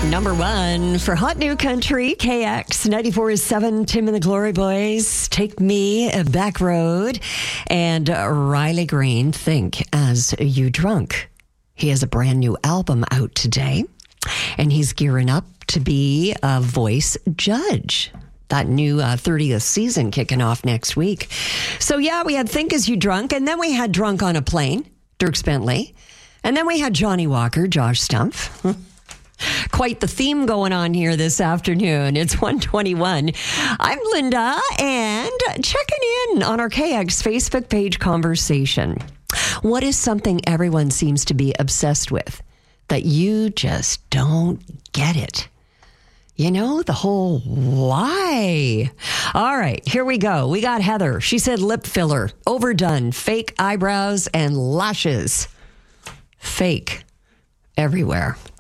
Number one for Hot New Country, KX 94.7, Tim and the Glory Boys, Take Me Back Road, and Riley Green, Think As You Drunk. He has a brand new album out today, and he's gearing up to be a voice judge. That new 30th season kicking off next week. So yeah, we had Think As You Drunk, and then we had Drunk on a Plane, Dierks Bentley, and then we had Johnny Walker, Josh Stumpf. Quite the theme going on here this afternoon. It's 1:21. I'm Linda, and checking in on our KX Facebook page conversation. What is something everyone seems to be obsessed with that you just don't get it? You know, the whole why. All right, here we go. We got Heather. She said lip filler, overdone, fake eyebrows, and lashes. Fake everywhere.